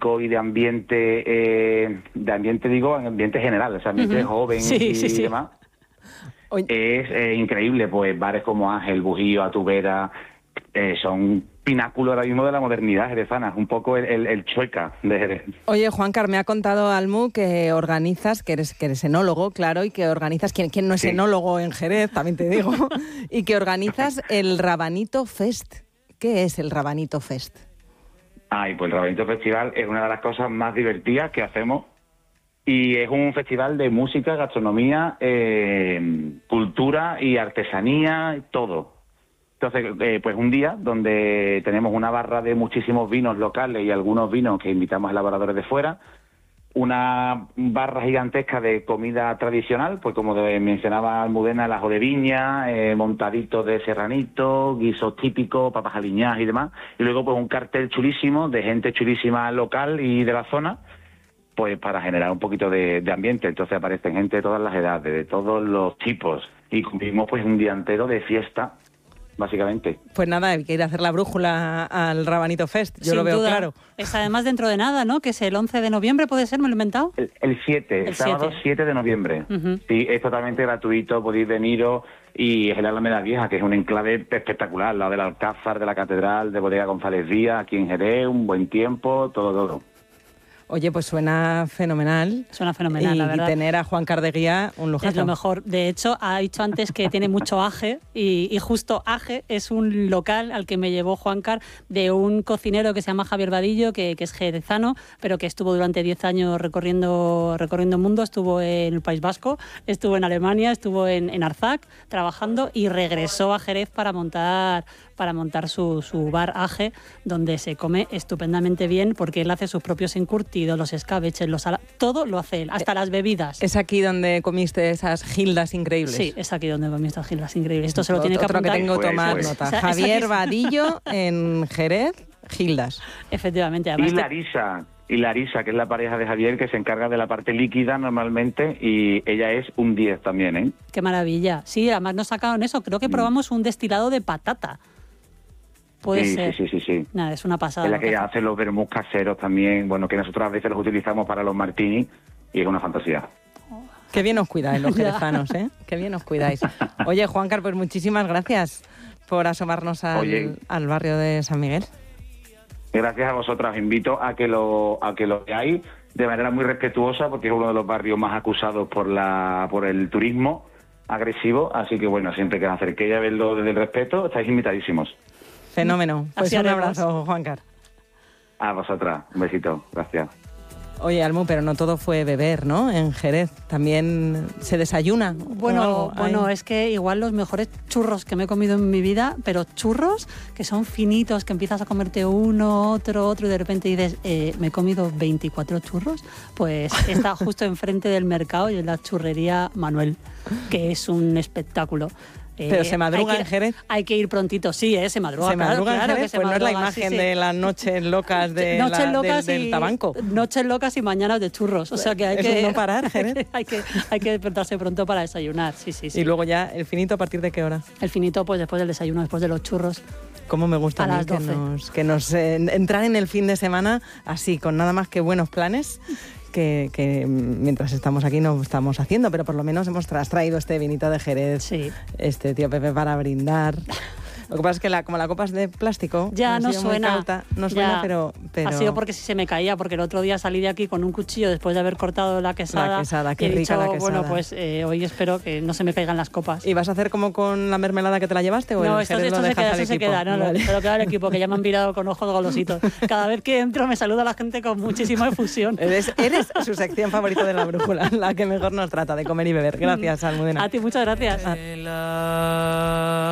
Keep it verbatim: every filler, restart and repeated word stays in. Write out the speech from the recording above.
público y de ambiente, eh, de ambiente digo, ambiente general, o sea, ambiente uh-huh. joven sí, y, sí, sí. y demás. Oye. Es eh, increíble, pues bares como Ángel, Bujío, Atubera, eh, son pináculos ahora mismo de la modernidad jerezana, es un poco el, el, el Chueca de Jerez. Oye, Juancar, me ha contado Almu que organizas, que eres, que eres enólogo, claro, y que organizas, ¿quién, quién no es sí. enólogo en Jerez, también te digo? Y que organizas el Rabanito Fest. ¿Qué es el Rabanito Fest? Ay, pues el Rabanito Festival es una de las cosas más divertidas que hacemos y es un festival de música, gastronomía, eh, cultura y artesanía, todo. Entonces, eh, pues un día donde tenemos una barra de muchísimos vinos locales y algunos vinos que invitamos a elaboradores de fuera, una barra gigantesca de comida tradicional, pues como mencionaba Almudena, el ajo de viña, eh, montaditos de serranito, guisos típicos, papas aliñadas y demás, y luego pues un cartel chulísimo de gente chulísima local y de la zona, pues para generar un poquito de, de ambiente. Entonces aparecen gente de todas las edades, de todos los tipos, y cumplimos pues un día entero de fiesta, básicamente. Pues nada, hay que ir a hacer la brújula al Rabanito Fest, yo Sin lo veo duda. claro. Es además dentro de nada, ¿no? Que es el once de noviembre, ¿puede ser? ¿Me lo he inventado? El, el siete, el, el sábado siete. siete de noviembre. Uh-huh. Sí, es totalmente gratuito, podéis veniros, y es el Alameda Vieja, que es un enclave espectacular, al lado del Alcázar, de la Catedral, de Bodega González Díaz, aquí en Jerez, un buen tiempo, todo, todo. Oye, pues suena fenomenal. Suena fenomenal, y, la verdad. Y tener a Juancar de guía, un lujazo. Es lo mejor. De hecho, ha dicho antes que tiene mucho Aje, y, y justo Aje es un local al que me llevó Juancar de un cocinero que se llama Javier Vadillo, que, que es jerezano, pero que estuvo durante diez años recorriendo recorriendo el mundo. Estuvo en el País Vasco, estuvo en Alemania, estuvo en, en Arzac trabajando y regresó a Jerez para montar para montar su, su bar Aje, donde se come estupendamente bien, porque él hace sus propios encurtidos, los escabeches, los ala- todo lo hace él, hasta las bebidas. ¿Es aquí donde comiste esas gildas increíbles? Sí, es aquí donde comí estas gildas increíbles. Esto se lo tiene que Otro apuntar. que tengo que tomar pues, nota. O sea, Javier aquí... Vadillo en Jerez, gildas. Efectivamente. Además y Larisa, y Larisa, que es la pareja de Javier, que se encarga de la parte líquida normalmente, y ella es un diez también, ¿eh? Qué maravilla. Sí, además nos sacaron eso. Creo que probamos un destilado de patata. Puede sí, ser. Sí, sí, sí, sí. Nada, es una pasada. Es la que, que hace los vermús caseros también, bueno, que nosotros a veces los utilizamos para los martinis, y es una fantasía. Qué bien os cuidáis los jerezanos, ¿eh? Qué bien os cuidáis. Oye, Juancar, pues muchísimas gracias por asomarnos al, Oye, al barrio de San Miguel. Gracias a vosotras. Os invito a que lo a que lo veáis de manera muy respetuosa, porque es uno de los barrios más acusados por la por el turismo agresivo, así que bueno, siempre que os acerquéis a verlo desde el respeto, estáis invitadísimos. Fenómeno. Pues Así un haremos. abrazo, Juancar. A vosotras. Un besito. Gracias. Oye, Almu, pero no todo fue beber, ¿no? En Jerez también se desayuna. Bueno, bueno, es que igual los mejores churros que me he comido en mi vida, pero churros que son finitos, que empiezas a comerte uno, otro, otro, y de repente dices, eh, me he comido veinticuatro churros, pues está justo enfrente del mercado y en la churrería Manuel, que es un espectáculo. Pero eh, se madruga que, en Jerez. Hay que ir prontito, sí, ¿eh? se madruga. Se claro, madruga claro en Jerez, que se pues madruga, no es la imagen sí, sí. de las noches locas, de noches la, locas del, y, del tabanco. Noches locas y mañanas de churros, o sea que hay Eso que no parar, Jerez. hay que hay que despertarse pronto para desayunar, sí, sí, sí. Y luego ya el finito, ¿a partir de qué hora? El finito, pues después del desayuno, después de los churros. Cómo me gusta a, a mí que nos, que nos eh, entrar en el fin de semana así, con nada más que buenos planes. Que, que mientras estamos aquí no estamos haciendo, pero por lo menos hemos tra- traído este vinito de Jerez, sí. este tío Pepe para brindar. Lo que pasa es que la, como la copa es de plástico, ya no suena, cauta, no suena ya. Pero, pero... Ha sido porque sí se me caía, porque el otro día salí de aquí con un cuchillo después de haber cortado la quesada. La quesada, qué y he rica dicho, la quesada. bueno, pues eh, hoy espero que no se me caigan las copas. ¿Y vas a hacer como con la mermelada que te la llevaste o no, el esto, Jerez esto lo se dejas queda, al eso equipo? se queda, no, vale. lo, lo queda al equipo, que ya me han mirado con ojos golositos. Cada vez que entro me saluda la gente con muchísima efusión. Eres, eres su sección favorita de la brújula, la que mejor nos trata de comer y beber. Gracias, Almudena. A ti, muchas gracias.